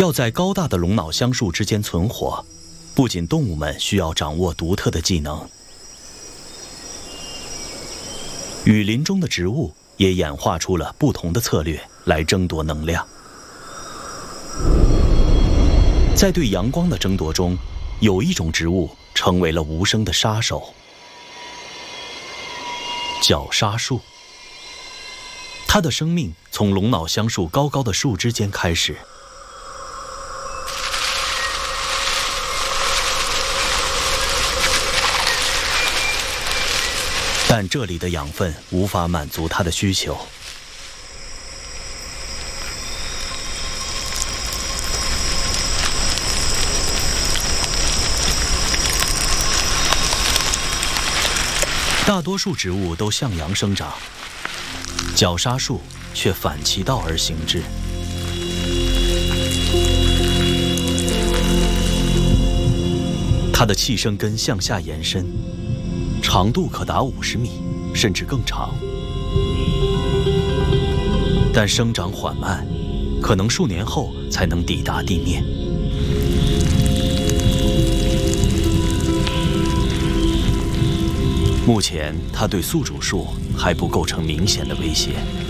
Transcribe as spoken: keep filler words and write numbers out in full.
要在高大的龙脑香树之间存活，不仅动物们需要掌握独特的技能，雨林中的植物也演化出了不同的策略来争夺能量。在对阳光的争夺中，有一种植物成为了无声的杀手——绞杀树。它的生命从龙脑香树高高的树枝间开始。但这里的养分无法满足它的需求。大多数植物都向阳生长，绞杀树却反其道而行之。它的气生根向下延伸，长度可达五十米，甚至更长。但生长缓慢，可能数年后才能抵达地面。目前，它对宿主树还不构成明显的威胁。